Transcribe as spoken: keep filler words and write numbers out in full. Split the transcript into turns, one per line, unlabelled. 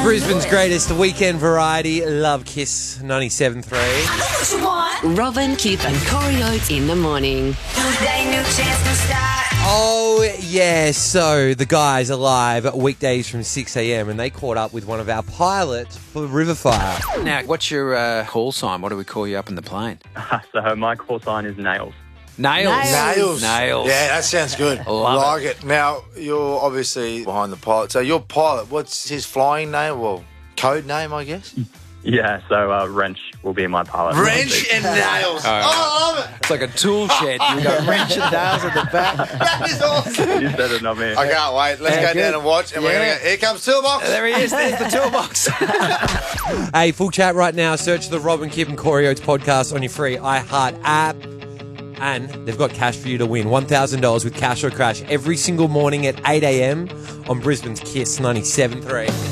Brisbane's greatest weekend variety, Love Kiss ninety-seven point three.
Robin, Kip and Corey Oates in the morning.
Oh, yeah, so the guys are live weekdays from six a.m. and they caught up with one of our pilots for Riverfire.
Now, what's your uh, call sign? What do we call you up in the plane?
So my call sign is Nails.
Nails.
Nails.
Nails.
Yeah, that sounds good.
I love
like it. it. Now, you're obviously behind the pilot. So your pilot, what's his flying name? Well, code name, I guess?
Yeah, so uh, Wrench will be my pilot.
Wrench and Nails. Oh, I love it.
It's like a tool shed. You've got wrench and nails at the back.
That is awesome.
You said it, not me.
I can't wait. Let's
Yeah,
go
good.
down and watch. And we're
Yeah.
gonna go, here comes Toolbox.
There he is. There's the toolbox.
Hey, full chat right now. Search the Robin, Kip and Corey Oates podcast on your free iHeart app. And they've got cash for you to win. one thousand dollars with Cash or Crash every single morning at eight a.m. on Brisbane's Kiss ninety-seven point three.